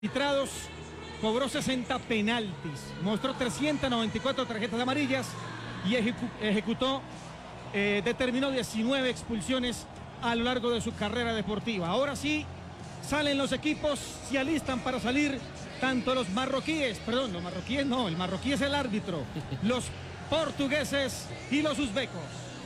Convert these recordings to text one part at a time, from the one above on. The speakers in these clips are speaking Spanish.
Arbitrados, cobró 60 penaltis, mostró 394 tarjetas amarillas y determinó 19 expulsiones a lo largo de su carrera deportiva. Ahora sí, salen los equipos, se alistan para salir tanto los marroquíes, perdón, los marroquíes no, el marroquí es el árbitro, los portugueses y los uzbecos.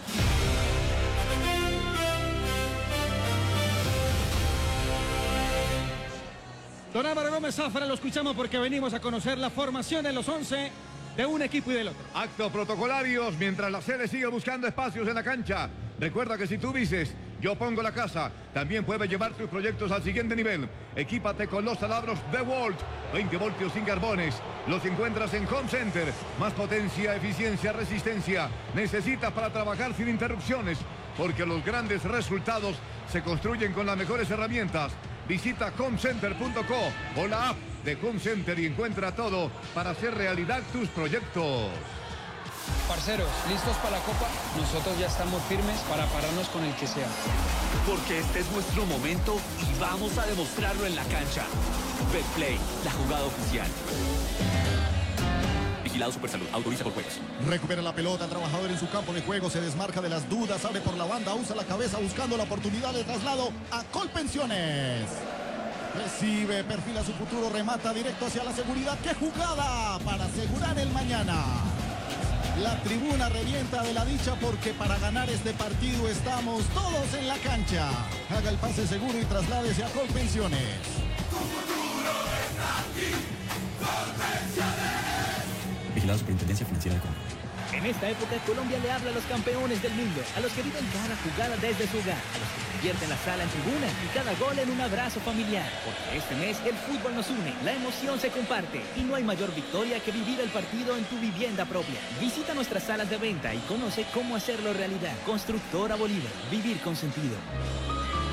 Don Álvaro Gómez Zafra, lo escuchamos porque venimos a conocer la formación en los 11 de un equipo y del otro. Actos protocolarios mientras la sede sigue buscando espacios en la cancha. Recuerda que si tú dices, yo pongo la casa, también puedes llevar tus proyectos al siguiente nivel. Equípate con los taladros DeWalt, 20 voltios sin carbones. Los encuentras en Home Center. Más potencia, eficiencia, resistencia. Necesitas para trabajar sin interrupciones, porque los grandes resultados se construyen con las mejores herramientas. Visita homecenter.co o la app de Home Center y encuentra todo para hacer realidad tus proyectos. Parceros, ¿listos para la Copa? Nosotros ya estamos firmes para pararnos con el que sea. Porque este es nuestro momento y vamos a demostrarlo en la cancha. Betplay, la jugada oficial. Vigilado Supersalud, autoriza por juegos. Recupera la pelota, el trabajador en su campo de juego, se desmarca de las dudas, abre por la banda, usa la cabeza buscando la oportunidad de traslado a Colpensiones. Recibe, perfila su futuro, remata directo hacia la seguridad. ¡Qué jugada para asegurar el mañana! La tribuna revienta de la dicha porque para ganar este partido estamos todos en la cancha. Haga el pase seguro y trasládese a Colpensiones. Tu futuro está aquí, Colpensiones. Vigilado Superintendencia Financiera de Colombia. En esta época, Colombia le habla a los campeones del mundo, a los que viven cada jugada desde su hogar, a los que convierten la sala en tribuna y cada gol en un abrazo familiar. Porque este mes el fútbol nos une, la emoción se comparte y no hay mayor victoria que vivir el partido en tu vivienda propia. Visita nuestras salas de venta y conoce cómo hacerlo realidad. Constructora Bolívar, vivir con sentido.